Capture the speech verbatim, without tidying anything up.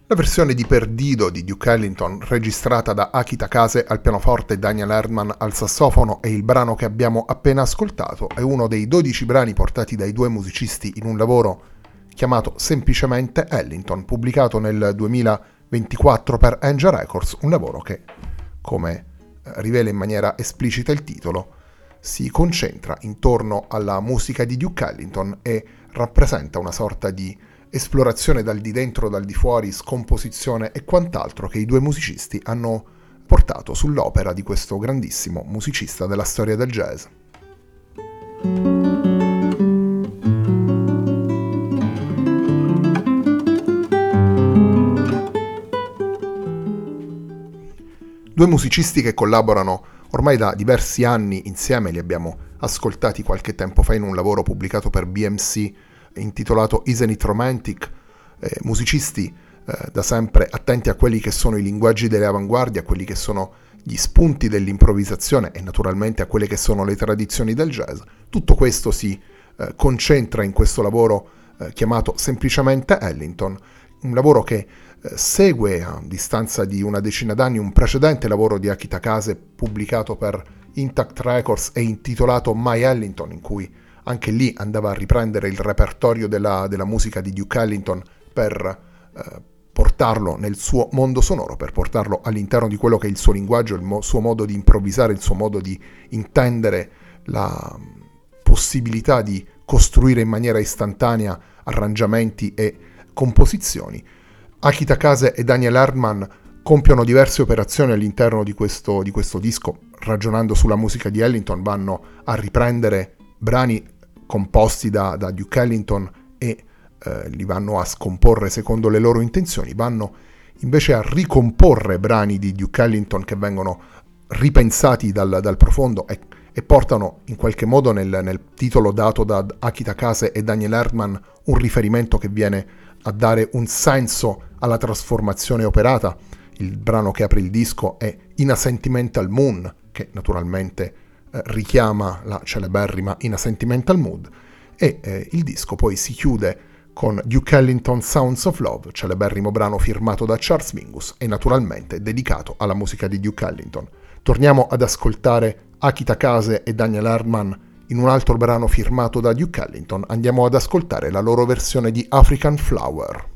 La versione di Perdido di Duke Ellington, registrata da Aki Takase al pianoforte e Daniel Erdmann al sassofono, e il brano che abbiamo appena ascoltato è uno dei dodici brani portati dai due musicisti in un lavoro chiamato semplicemente Ellington, pubblicato nel duemilaventiquattro per Angel Records, un lavoro che, come rivela in maniera esplicita il titolo, si concentra intorno alla musica di Duke Ellington e rappresenta una sorta di esplorazione dal di dentro, dal di fuori, scomposizione e quant'altro che i due musicisti hanno portato sull'opera di questo grandissimo musicista della storia del jazz. Due musicisti che collaborano ormai da diversi anni insieme, li abbiamo ascoltati qualche tempo fa in un lavoro pubblicato per B M C intitolato Isn't It Romantic, eh, musicisti eh, da sempre attenti a quelli che sono i linguaggi delle avanguardie, a quelli che sono gli spunti dell'improvvisazione e naturalmente a quelle che sono le tradizioni del jazz. Tutto questo si eh, concentra in questo lavoro eh, chiamato semplicemente Ellington, un lavoro che eh, segue a distanza di una decina d'anni un precedente lavoro di Aki Takase pubblicato per Intact Records e intitolato My Ellington, in cui anche lì andava a riprendere il repertorio della, della musica di Duke Ellington per eh, portarlo nel suo mondo sonoro, per portarlo all'interno di quello che è il suo linguaggio, il mo- suo modo di improvvisare, il suo modo di intendere la possibilità di costruire in maniera istantanea arrangiamenti e composizioni. Aki Takase e Daniel Erdmann compiono diverse operazioni all'interno di questo, di questo disco, ragionando sulla musica di Ellington, vanno a riprendere brani composti da, da Duke Ellington e eh, li vanno a scomporre secondo le loro intenzioni, vanno invece a ricomporre brani di Duke Ellington che vengono ripensati dal, dal profondo e, e portano in qualche modo nel, nel titolo dato da Aki Takase e Daniel Erdmann un riferimento che viene a dare un senso alla trasformazione operata. Il brano che apre il disco è In a Sentimental Moon, che naturalmente eh, richiama la celeberrima In a Sentimental Mood, e eh, il disco poi si chiude con Duke Ellington Sounds of Love, celeberrimo brano firmato da Charles Mingus e naturalmente dedicato alla musica di Duke Ellington. Torniamo ad ascoltare Aki Takase e Daniel Erdmann in un altro brano firmato da Duke Ellington. Andiamo ad ascoltare la loro versione di African Flower.